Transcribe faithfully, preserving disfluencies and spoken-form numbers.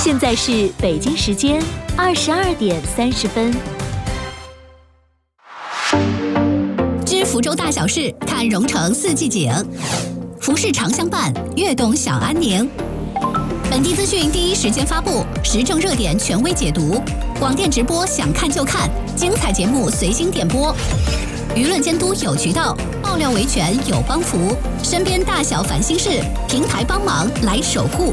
现在是北京时间二十二点三十分。 知福州大小事，看蓉城四季景。服饰常相伴，悦动小安宁。本地资讯第一时间发布，时政热点权威解读。广电直播，想看就看，精彩节目随心点播。舆论监督有渠道，爆料维权有帮扶。身边大小烦心事，平台帮忙来守护。